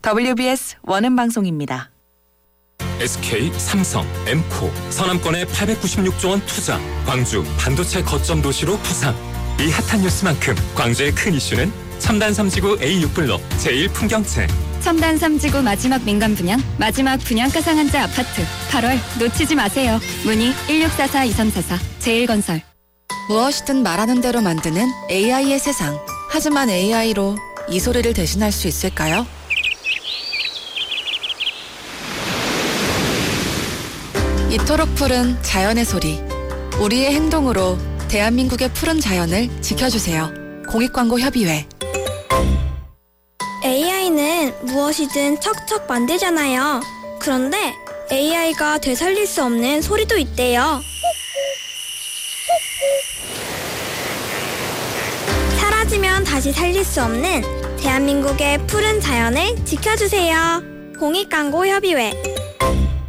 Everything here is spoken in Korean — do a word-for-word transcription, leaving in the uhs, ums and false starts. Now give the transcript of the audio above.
더블유비에스 원음 방송입니다. 에스케이, 삼성, 엠코, 서남권에 팔백구십육조 원 투자, 광주 반도체 거점 도시로 부상. 이 핫한 뉴스만큼 광주의 큰 이슈는 첨단 삼지구 에이 육 블록 제일 풍경채. 첨단 삼지구 마지막 민간 분양, 마지막 분양가 상한제 아파트. 팔월 놓치지 마세요. 문의 일육사사 이삼사사 제일건설. 무엇이든 말하는 대로 만드는 에이아이의 세상. 하지만 에이아이로 이 소리를 대신할 수 있을까요? 이토록 푸른 자연의 소리. 우리의 행동으로 대한민국의 푸른 자연을 지켜주세요. 공익광고협의회. 에이아이는 무엇이든 척척 만들잖아요. 그런데 에이아이가 되살릴 수 없는 소리도 있대요. 사라지면 다시 살릴 수 없는 대한민국의 푸른 자연을 지켜주세요. 공익광고협의회.